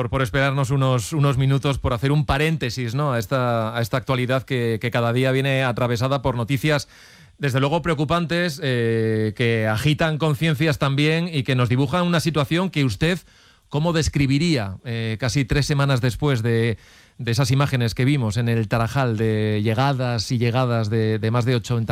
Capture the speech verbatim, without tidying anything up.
por, por esperarnos unos, unos minutos, por hacer un paréntesis, ¿no?, a esta, a esta actualidad que, que cada día viene atravesada por noticias, desde luego preocupantes, eh, que agitan conciencias también y que nos dibujan una situación que usted, ¿cómo describiría eh, casi tres semanas después de, de esas imágenes que vimos en el Tarajal de llegadas y llegadas de, de más de ochenta